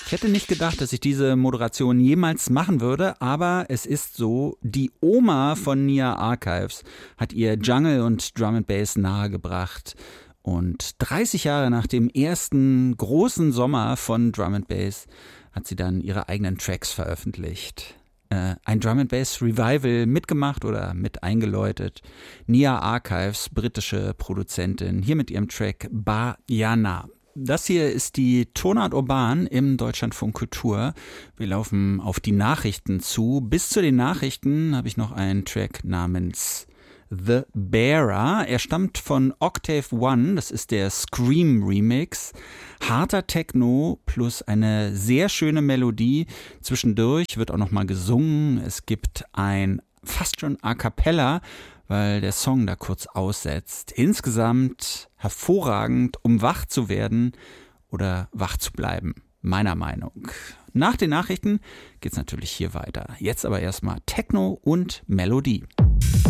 Ich hätte nicht gedacht, dass ich diese Moderation jemals machen würde, aber es ist so, die Oma von Nia Archives hat ihr Jungle und Drum and Bass nahegebracht. Und 30 Jahre nach dem ersten großen Sommer von Drum and Bass hat sie dann ihre eigenen Tracks veröffentlicht. Ein Drum and Bass Revival mitgemacht oder mit eingeläutet. Nia Archives, britische Produzentin, hier mit ihrem Track Bajana. Das hier ist die Tonart Urban im Deutschlandfunk Kultur. Wir laufen auf die Nachrichten zu. Bis zu den Nachrichten habe ich noch einen Track namens The Bearer. Er stammt von Octave One, das ist der Scream Remix. Harter Techno plus eine sehr schöne Melodie. Zwischendurch wird auch nochmal gesungen. Es gibt ein fast schon A Cappella, weil der Song da kurz aussetzt. Insgesamt hervorragend, um wach zu werden oder wach zu bleiben, meiner Meinung. Nach den Nachrichten geht's natürlich hier weiter. Jetzt aber erstmal Techno und Melodie.